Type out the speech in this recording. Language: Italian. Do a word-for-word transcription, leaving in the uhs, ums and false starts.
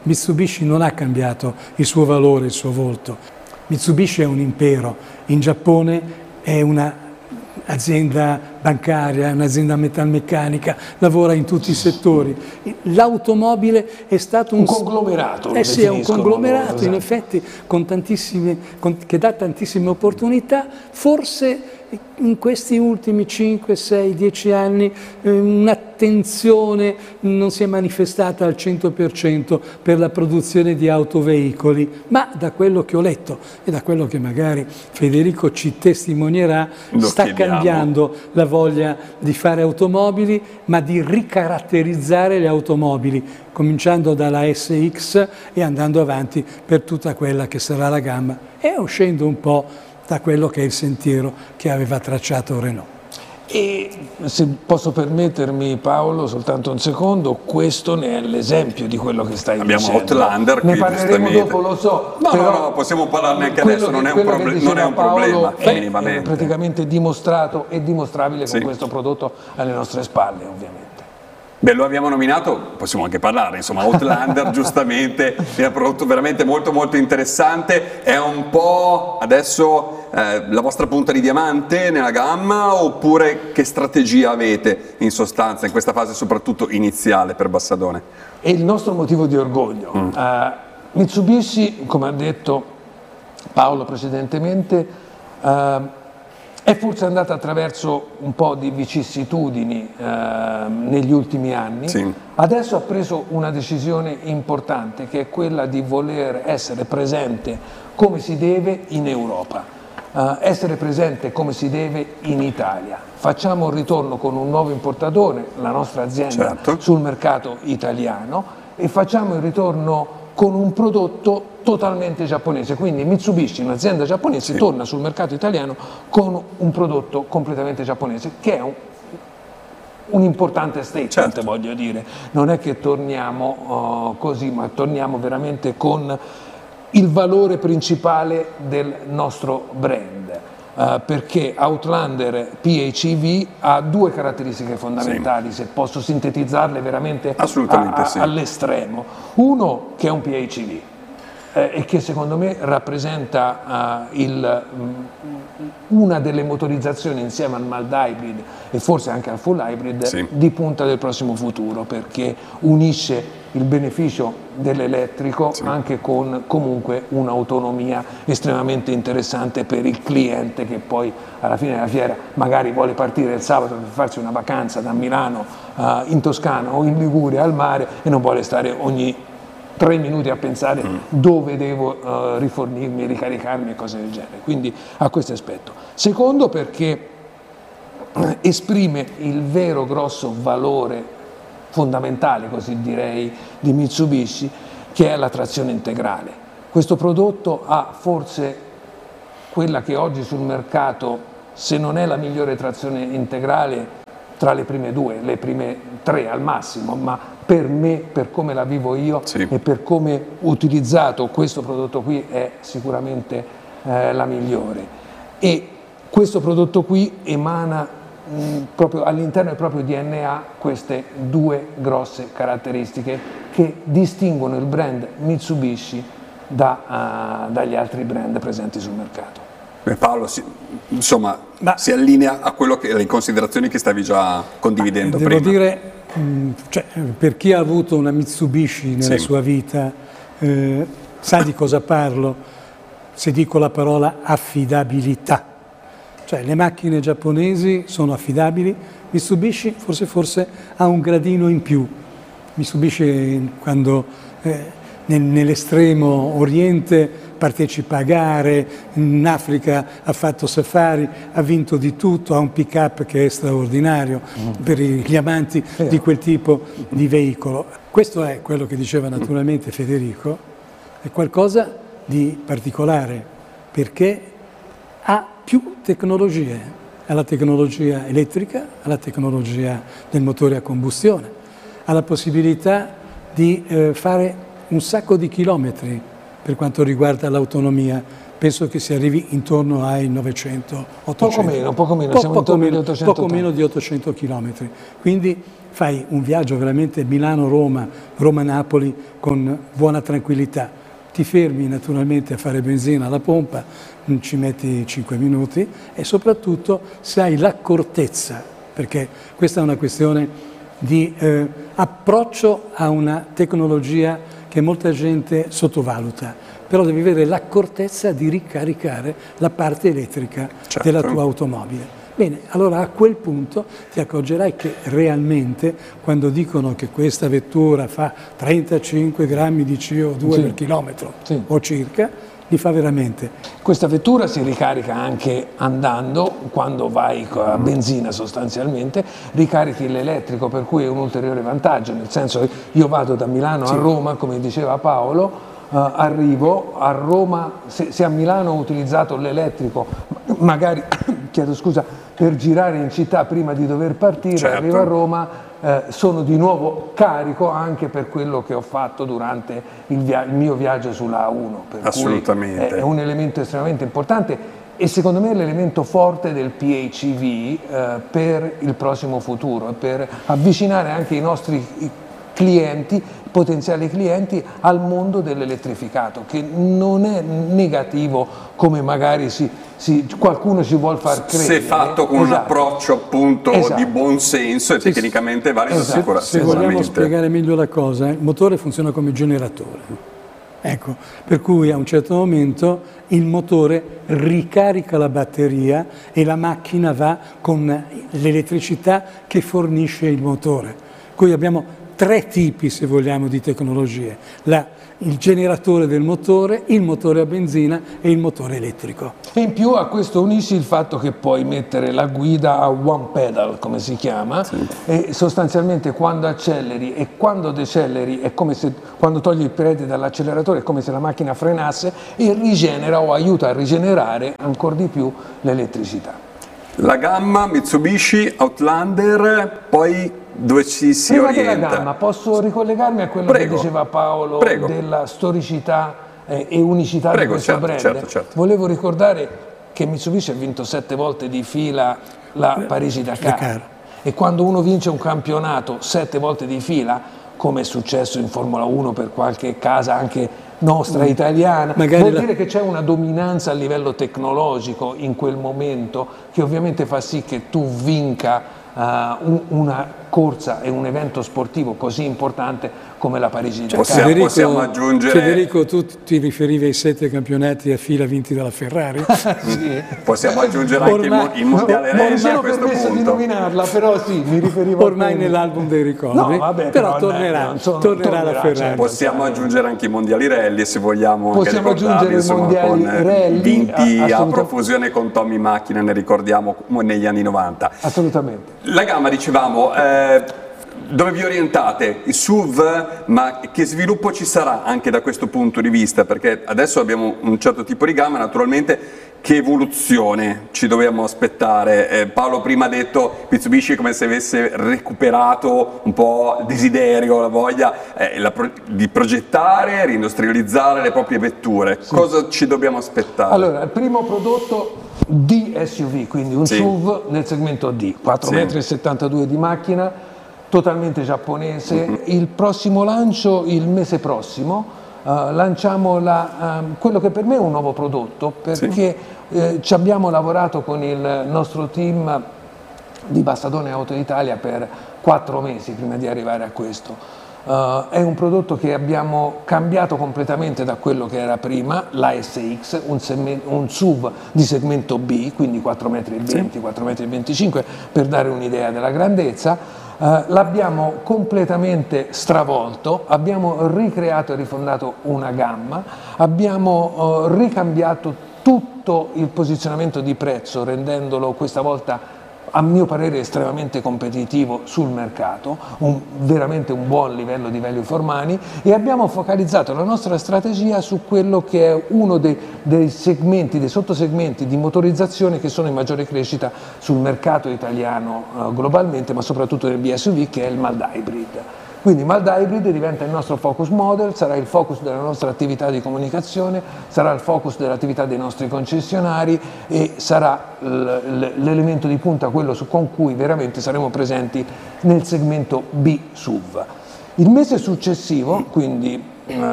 Mitsubishi non ha cambiato il suo valore, il suo volto. Mitsubishi è un impero, in Giappone è una azienda bancaria, è un'azienda metalmeccanica, lavora in tutti i settori. L'automobile è stato un, un conglomerato. Eh sì, è un conglomerato, loro, in effetti, con tantissime, con, che dà tantissime opportunità. Forse in questi ultimi cinque, sei, dieci anni eh, un'attenzione non si è manifestata al cento per cento per la produzione di autoveicoli, ma da quello che ho letto e da quello che magari Federico ci testimonierà, Lo sta chiediamo. cambiando la voglia di fare automobili, ma di ricaratterizzare le automobili, cominciando dalla S X e andando avanti per tutta quella che sarà la gamma e uscendo un po' da quello che è il sentiero che aveva tracciato Renault. E se posso permettermi, Paolo, soltanto un secondo, questo ne è l'esempio di quello che stai Abbiamo dicendo. Outlander Ne qui, parleremo giustamente. dopo, lo so. No, però no, no, possiamo parlarne anche quello adesso, non che- è un, quello che proble- non è diceva un problema, Paolo è, minimamente. eh, praticamente dimostrato e dimostrabile Sì. con questo prodotto alle nostre spalle, ovviamente. Beh, lo abbiamo nominato, possiamo anche parlare, insomma, Outlander giustamente è un prodotto veramente molto molto interessante, è un po' adesso eh, la vostra punta di diamante nella gamma, oppure che strategia avete in sostanza in questa fase soprattutto iniziale per Bassadone? È il nostro motivo di orgoglio. Mm. Eh, Mitsubishi, come ha detto Paolo precedentemente, eh, è forse andata attraverso un po' di vicissitudini eh, negli ultimi anni. Sì. Adesso ha preso una decisione importante, che è quella di voler essere presente come si deve in Europa, eh, essere presente come si deve in Italia. Facciamo un ritorno con un nuovo importatore, la nostra azienda, Certo. sul mercato italiano, e facciamo il ritorno con un prodotto totalmente giapponese. Quindi Mitsubishi, un'azienda giapponese, Sì. torna sul mercato italiano con un prodotto completamente giapponese, che è un, un importante statement, Certo. voglio dire. Non è che torniamo uh, così, ma torniamo veramente con il valore principale del nostro brand. Uh, perché Outlander P H E V ha due caratteristiche fondamentali, sì. se posso sintetizzarle veramente Assolutamente a, a, sì. all'estremo. Uno, che è un P H E V eh, e che secondo me rappresenta uh, il, um, una delle motorizzazioni insieme al mild hybrid e forse anche al full hybrid Sì. di punta del prossimo futuro, perché unisce il beneficio dell'elettrico Sì. anche con comunque un'autonomia estremamente interessante per il cliente, che poi alla fine della fiera magari vuole partire il sabato per farsi una vacanza da Milano uh, in Toscana o in Liguria al mare e non vuole stare ogni tre minuti a pensare mm. dove devo uh, rifornirmi, ricaricarmi e cose del genere. Quindi ha questo aspetto. Secondo, perché esprime il vero grosso valore fondamentale, così direi, di Mitsubishi, che è la trazione integrale. Questo prodotto ha forse quella che oggi sul mercato, se non è la migliore trazione integrale, tra le prime due, le prime tre al massimo, ma per me, per come la vivo io Sì. e per come ho utilizzato questo prodotto qui, è sicuramente eh, la migliore. E questo prodotto qui emana mh, proprio all'interno del proprio D N A queste due grosse caratteristiche che distinguono il brand Mitsubishi da, uh, dagli altri brand presenti sul mercato. Beh, Paolo, si, insomma, Ma- si allinea a quello che, alle considerazioni che stavi già condividendo Devo prima. dire, mh, cioè, per chi ha avuto una Mitsubishi nella Sì. sua vita, eh, sa di cosa parlo se dico la parola affidabilità. Cioè, le macchine giapponesi sono affidabili, Mitsubishi forse, forse ha un gradino in più. Mitsubishi, quando eh, nel, nell'estremo oriente partecipa a gare, in Africa ha fatto safari, ha vinto di tutto, ha un pick-up che è straordinario mm. per gli amanti eh. di quel tipo di veicolo. Questo è quello che diceva naturalmente Federico, è qualcosa di particolare perché ha più tecnologie, ha la tecnologia elettrica, ha la tecnologia del motore a combustione, ha la possibilità di eh, fare un sacco di chilometri per quanto riguarda l'autonomia penso che si arrivi intorno ai novecento ottocento. Poco meno, poco meno, Po- siamo poco, intorno agli meno, ottocentottanta. poco meno di ottocento chilometri. Quindi fai un viaggio veramente Milano-Roma, Roma-Napoli con buona tranquillità. Ti fermi naturalmente a fare benzina alla pompa, ci metti cinque minuti e soprattutto se hai l'accortezza, perché questa è una questione di eh, approccio a una tecnologia che molta gente sottovaluta, però devi avere l'accortezza di ricaricare la parte elettrica Certo. della tua automobile. Bene, allora a quel punto ti accorgerai che realmente quando dicono che questa vettura fa trentacinque grammi di C O due Sì. per chilometro Sì. o circa, li fa veramente. Questa vettura si ricarica anche andando, quando vai a benzina sostanzialmente, ricarichi l'elettrico, per cui è un ulteriore vantaggio, nel senso che io vado da Milano a Roma, come diceva Paolo, Uh, arrivo a Roma, se, se a Milano ho utilizzato l'elettrico, magari, chiedo scusa, per girare in città prima di dover partire, Certo. arrivo a Roma, eh, sono di nuovo carico anche per quello che ho fatto durante il, via- il mio viaggio sulla A uno, per Assolutamente. cui è, è un elemento estremamente importante e secondo me è l'elemento forte del P H E V eh, per il prossimo futuro, per avvicinare anche i nostri clienti, potenziali clienti, al mondo dell'elettrificato, che non è negativo come magari si, si, qualcuno ci vuol far credere. Se fatto con un Esatto. approccio appunto Esatto. di buon senso e tecnicamente valido, Esatto. sicura- Se vogliamo sicuramente. spiegare meglio la cosa, il motore funziona come generatore. Ecco, per cui a un certo momento il motore ricarica la batteria e la macchina va con l'elettricità che fornisce il motore. Qui abbiamo tre tipi, se vogliamo, di tecnologie: La, il generatore del motore, il motore a benzina e il motore elettrico. E in più a questo unisci il fatto che puoi mettere la guida a one pedal, come si chiama, e sostanzialmente quando acceleri e quando decelleri è come se, quando togli il piede dall'acceleratore, è come se la macchina frenasse e rigenera o aiuta a rigenerare ancora di più l'elettricità. La gamma Mitsubishi Outlander, poi dove ci si Prima orienta? della gamma, posso ricollegarmi a quello Prego. che diceva Paolo Prego. della storicità eh, e unicità Prego, di questo certo, brand? certo, certo. Volevo ricordare che Mitsubishi ha vinto sette volte di fila la Parigi-Dakar. Dakar. E quando uno vince un campionato sette volte di fila, come è successo in Formula uno per qualche casa anche nostra italiana, Magari vuol la- dire che c'è una dominanza a livello tecnologico in quel momento che ovviamente fa sì che tu vinca uh, un- una corsa e un evento sportivo così importante come la Parigi-Dakar. Possiamo- possiamo aggiungere- Federico, tu ti riferivi ai sette campionati a fila vinti dalla Ferrari? Sì. Possiamo aggiungere anche il, mo- Ormai- il mondiale Non mi rally a sono questo permesso di punto. nominarla, però sì, mi riferivo Ormai a quello. nell'album dei ricordi, No, vabbè, però, però, tornerà, non sono- tornerà la tornerà, Ferrari. certo. Possiamo aggiungere anche i mondiali rally e se vogliamo anche Possiamo ricordarli, aggiungere i insomma, mondiali con, eh, rally, vinti a- a assolutamente. profusione con Tommy Macchina, ne ricordiamo negli anni novanta. Assolutamente. La gamma, dicevamo, eh, dove vi orientate? Il S U V, ma che sviluppo ci sarà anche da questo punto di vista? Perché adesso abbiamo un certo tipo di gamma, naturalmente che evoluzione ci dobbiamo aspettare? Eh, Paolo prima ha detto Mitsubishi è come se avesse recuperato un po' il desiderio, la voglia eh, la pro- di progettare, rindustrializzare le proprie vetture. Cosa ci dobbiamo aspettare? Allora, il primo prodotto D S U V, quindi un Sì. S U V nel segmento D, quattro Sì. virgola settantadue metri di macchina, totalmente giapponese. Mm-hmm. Il prossimo lancio, il mese prossimo, eh, lanciamo la, ehm, quello che per me è un nuovo prodotto, perché eh, ci abbiamo lavorato con il nostro team di Bassadone Auto Italia per quattro mesi prima di arrivare a questo. Uh, è un prodotto che abbiamo cambiato completamente da quello che era prima, l'A S X, un, segme- un S U V di segmento B, quindi quattro virgola venti metri, quattro virgola venticinque metri, per dare un'idea della grandezza. Uh, l'abbiamo completamente stravolto, abbiamo ricreato e rifondato una gamma, abbiamo uh, ricambiato tutto il posizionamento di prezzo, rendendolo questa volta a mio parere estremamente competitivo sul mercato, un, veramente un buon livello di value for money, e abbiamo focalizzato la nostra strategia su quello che è uno dei, dei segmenti, dei sottosegmenti di motorizzazione che sono in maggiore crescita sul mercato italiano eh, globalmente, ma soprattutto nel B S U V, che è il mild hybrid. Quindi Malda Hybrid diventa il nostro focus model, sarà il focus della nostra attività di comunicazione, sarà il focus dell'attività dei nostri concessionari e sarà l'elemento di punta, quello su, con cui veramente saremo presenti nel segmento B S U V. Il mese successivo, quindi